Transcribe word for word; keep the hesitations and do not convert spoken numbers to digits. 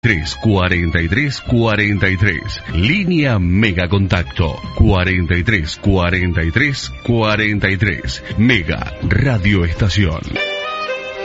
tres cuarenta y tres cuarenta y tres. Línea Mega Contacto cuarenta y tres cuarenta y tres cuarenta y tres. Mega Radio Estación.